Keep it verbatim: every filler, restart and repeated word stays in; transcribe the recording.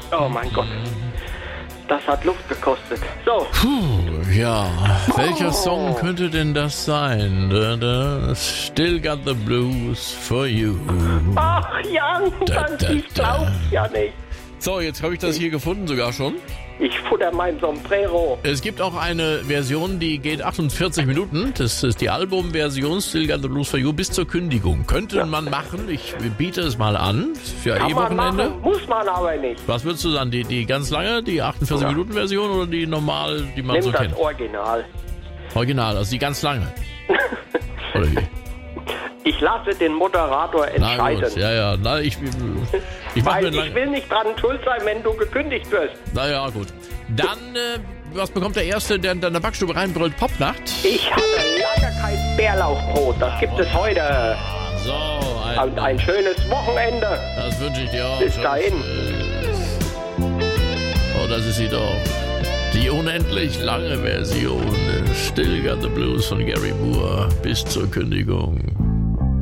Oh mein Gott. Das hat Luft gekostet. So. Puh, ja. Welcher Song könnte denn das sein? Da, da, Still got the blues for you. Ach, Jan, Da, das, da, ich glaub's ja nicht. So, jetzt habe ich das hier gefunden sogar schon. Ich futter mein Sombrero. Es gibt auch eine Version, die geht achtundvierzig Minuten. Das ist die Albumversion Still Got the Blues for You bis zur Kündigung. Könnte man machen. Ich biete es mal an für Kann man E-Wochenende. machen, muss man aber nicht. Was würdest du sagen? Die, die ganz lange, die achtundvierzig Minuten Version oder die normal, die man Nimm so das kennt? Original. Original, also die ganz lange. Oder wie? Ich lasse den Moderator Na entscheiden. gut, ja, ja. Na, ich, ich mach mir Weil lang. ich will nicht dran schuld sein, wenn du gekündigt wirst. Na ja, gut. Dann, äh, was bekommt der Erste, der in deiner Backstube reinbrüllt? Popnacht? Ich hatte lange kein Bärlauchbrot. Das gibt es heute. So, ein, Und ein schönes Wochenende. das wünsche ich dir auch. Bis dahin. Oh, das ist sie doch. Die unendlich lange Version. Still Got the Blues von Gary Moore bis zur Kündigung.